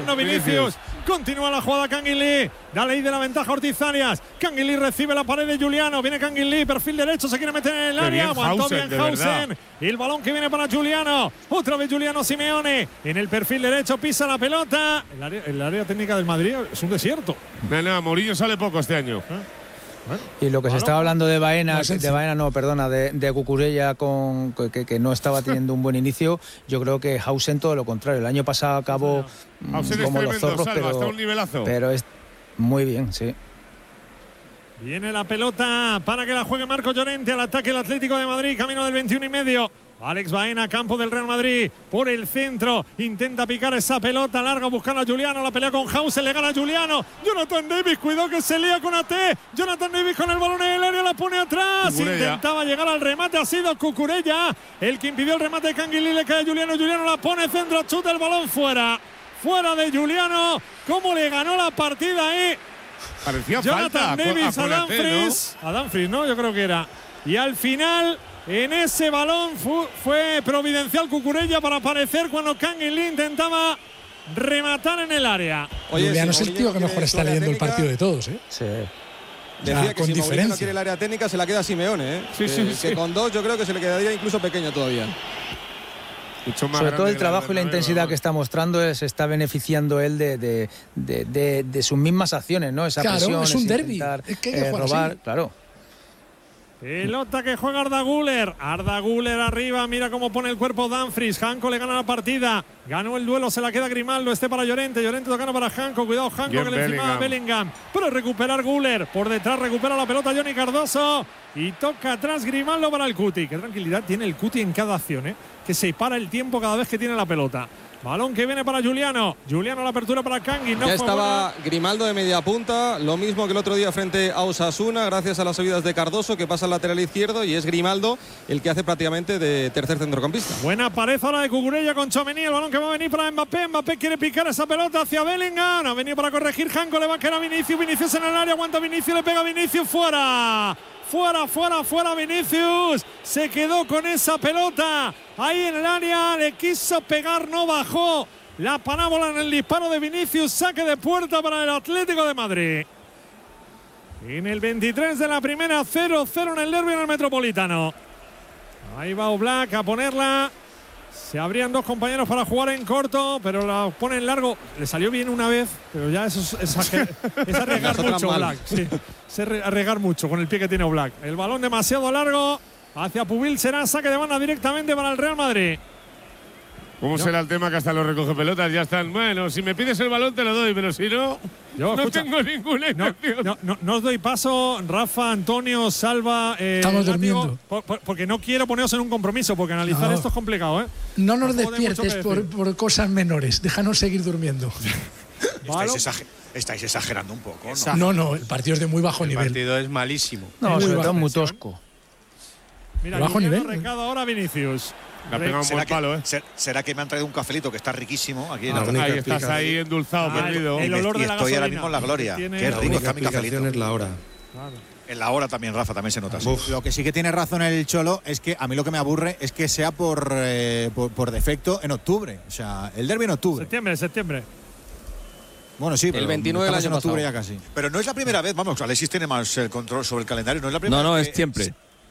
buscando Vinicius. Continúa la jugada Canguilí. Da ley de la ventaja Ortiz Arias. Canguilí recibe la pared de Juliano. Viene Canguilí, perfil derecho, se quiere meter en el área. Aguantó bien Hausen. Y el balón que viene para Juliano. Otra vez Juliano Simeone. En el perfil derecho pisa la pelota. El área técnica del Madrid es un desierto. No, Mourinho sale poco este año. Bueno, y lo que se estaba hablando de Baena, de Cucurella que no estaba teniendo un buen inicio, yo creo que Hausen todo lo contrario. El año pasado acabó como los zorros, pero es muy bien, sí. Viene la pelota para que la juegue Marco Llorente al ataque el Atlético de Madrid, camino del 21,5. Alex Baena, campo del Real Madrid, por el centro, intenta picar esa pelota larga, buscando a Juliano, la pelea con Hausen, le gana a Juliano. Jonathan Davis, cuidado que se lía con AT. Jonathan Davis con el balón en el área, la pone atrás. Cucurella intentaba llegar al remate, ha sido Cucurella el que impidió el remate de Canguilí, le cae a Juliano. Juliano la pone centro, chuta el balón fuera de Juliano. ¿Cómo le ganó la partida ahí? Parecía Jonathan falta Davis a Dumfries, ¿no? A Dumfries, ¿no? Yo creo que era. Y al final, en ese balón fue providencial Cucurella para aparecer cuando Canguilí intentaba rematar en el área. Oye, Juliano es el tío que mejor está leyendo el partido de todos, ¿eh? Sí. Decía que si Mourinho no quiere el área técnica se la queda Simeone, ¿eh? Sí. Que con dos yo creo que se le quedaría incluso pequeño todavía. Sobre todo el trabajo y la intensidad que está mostrando se está beneficiando él de sus mismas acciones, ¿no? Esa presión, es un derbi, es que hay que robar, así. claro. Pelota que juega Arda Güler. Arda Güler arriba, mira cómo pone el cuerpo Dumfries. Janko le gana la partida. Ganó el duelo, se la queda Grimaldo. Para Llorente. Llorente tocando para Janko. Cuidado, Janko que le encima a Bellingham. Pero recuperar Güler. Por detrás recupera la pelota Johnny Cardoso. Y toca atrás Grimaldo para el Cuti. Qué tranquilidad tiene el Cuti en cada acción, ¿eh? Que se para el tiempo cada vez que tiene la pelota. Balón que viene para Juliano. Juliano la apertura para Kangui. Ya estaba Grimaldo de media punta. Lo mismo que el otro día frente a Osasuna. Gracias a las subidas de Cardoso que pasa al lateral izquierdo. Y es Grimaldo el que hace prácticamente de tercer centrocampista. Buena pared ahora de Cucurella con Tchouaméni. El balón que va a venir para Mbappé. Mbappé quiere picar esa pelota hacia Bellingham. Ha venido para corregir Janko. Le va a quedar a Vinicius. Vinicius en el área. Aguanta Vinicius. Le pega a Vinicius. Fuera Vinicius. Se quedó con esa pelota ahí en el área. Le quiso pegar, no bajó la parábola en el disparo de Vinicius. Saque de puerta para el Atlético de Madrid. En el 23 de la primera, 0-0 en el derbi en el Metropolitano. Ahí va Oblak a ponerla. Se abrían dos compañeros para jugar en corto, pero la pone en largo. Le salió bien una vez, pero ya eso es arriesgar mucho Oblak. Sí, es arriesgar mucho con el pie que tiene Oblak. El balón demasiado largo hacia Pubil, será saque de banda directamente para el Real Madrid. ¿Cómo será el tema que hasta los recoge pelotas ya están? Bueno, si me pides el balón te lo doy, pero si no, no tengo ninguna intención. No os doy paso, Rafa, Antonio, Salva. Estamos durmiendo. Porque no quiero poneros en un compromiso, porque analizar esto es complicado, ¿eh? No nos despiertes por cosas menores, déjanos seguir durmiendo. Estáis exagerando un poco, ¿no? No, el partido es de muy bajo nivel. El partido es malísimo. No, sobre todo muy tosco. Mira, bajo nivel. Recado ahora Vinicius. ¿Será que me han traído un cafelito que está riquísimo aquí? Ahí estás ahí endulzado, perdido. El olor de la estoy ahora mismo en la gloria. Qué rico está mi cafelito. Es la hora. Claro. En la hora también, Rafa, también se nota. Lo que sí que tiene razón el Cholo es que a mí lo que me aburre es que sea por defecto en octubre. O sea, el derbi en octubre. Septiembre. Bueno, sí, pero el 29 del año en octubre pasado. ya casi. Pero no es la primera vez, vamos, Alexis tiene más el control sobre el calendario, no es la primera vez. No, es siempre.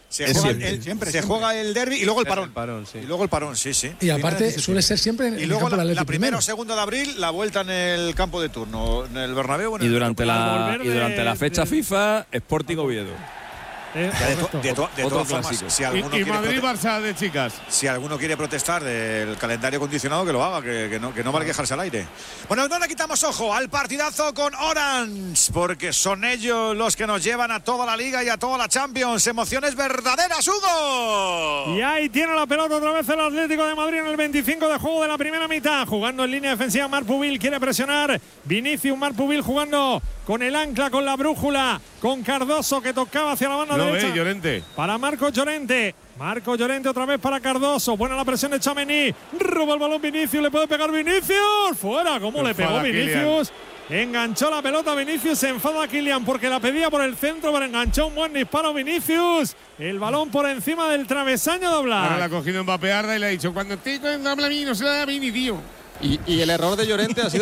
Se juega el derbi y luego el parón. Sí. Y luego el parón, sí. Y aparte suele ser siempre en y luego el campo la primera o segunda de abril la vuelta en el campo de turno, en el Bernabéu. Y durante la fecha FIFA, Sporting Oviedo. De todas formas, si alguno y Madrid-Barça de chicas. Si alguno quiere protestar del calendario condicionado, que lo haga, que no vale quejarse al aire. Bueno, no le quitamos ojo al partidazo con Orange, porque son ellos los que nos llevan a toda la Liga y a toda la Champions. Emociones verdaderas, Hugo. Y ahí tiene la pelota otra vez el Atlético de Madrid en el 25 de juego de la primera mitad. Jugando en línea defensiva, Marc Pubil quiere presionar. Vinicius, Marc Pubil jugando con el ancla, con la brújula, con Cardoso que tocaba hacia la banda derecha. Llorente. Para Marco Llorente. Marco Llorente otra vez para Cardoso. Buena la presión de Tchouaméni. Roba el balón Vinicius. Le puede pegar Vinicius. Fuera. ¿Cómo le pegó Vinicius? Enganchó la pelota Vinicius. Se enfada Kylian porque la pedía por el centro, pero enganchó un buen disparo Vinicius. El balón por encima del travesaño de Oblak. Ahora la ha cogido Mbappé Arda y le ha dicho: cuando estoy con habla a mí, no se la da a mí ni tío. Y el error de Llorente ha sido